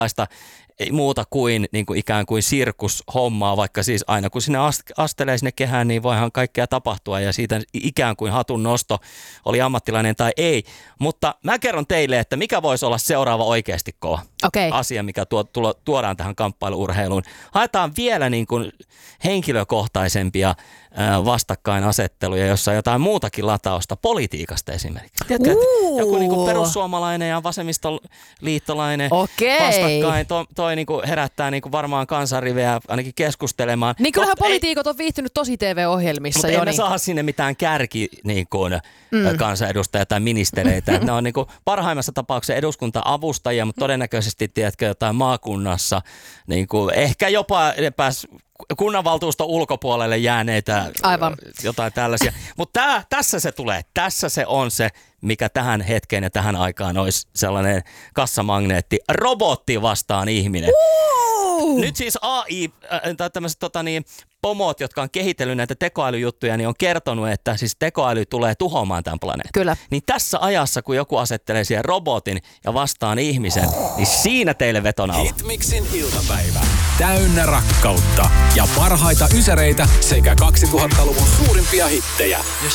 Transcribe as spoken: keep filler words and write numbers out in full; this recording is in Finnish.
ei muuta kuin, niin kuin ikään kuin sirkushommaa, vaikka siis aina kun sinne astelee sinne kehään, niin voihan kaikkea tapahtua ja siitä ikään kuin hatun nosto oli ammattilainen tai ei. Mutta mä kerron teille, että mikä voisi olla seuraava oikeasti kova okay. asia, mikä tuo, tuo, tuodaan tähän kamppailu-urheiluun. Haetaan vielä niin kuin henkilökohtaisempia ää, vastakkainasetteluja, jossa on jotain muutakin latausta politiikasta esimerkiksi. Tiedätkö, uh. joku niin kuin perussuomalainen ja vasemmistoliittolainen okay. vastakkain. To, toi niin kuin herättää niin kuin varmaan kansanrivejä ainakin keskustelemaan. Niin kyllähän Mut poliitikot on viihtynyt tosi T V-ohjelmissa. Mutta jo, emme niin. saa sinne mitään kärki niin kuin, mm. kansanedustajia tai ministereitä. Ne on niin kuin parhaimmassa tapauksessa eduskunta-avustajia, mutta todennäköisesti tiedätkö jotain maakunnassa. Niin kuin, ehkä jopa pääs kunnanvaltuuston ulkopuolelle jääneitä. Aivan. Jotain tällaisia. Mutta tässä se tulee. Tässä se on se, mikä tähän hetkeen ja tähän aikaan olisi sellainen kassamagneetti. Robotti vastaan ihminen. Uh! Nyt siis A I, äh, tai tämmöiset tota niin, pomot, jotka on kehitellyt näitä tekoälyjuttuja, niin on kertonut, että siis tekoäly tulee tuhoamaan tämän planeetan. Kyllä. Niin tässä ajassa, kun joku asettelee siihen robotin ja vastaan ihmisen, niin siinä teille vetona on. Hitmixin iltapäivä. Täynnä rakkautta ja parhaita ysäreitä sekä kaksituhattaluvun suurimpia hittejä.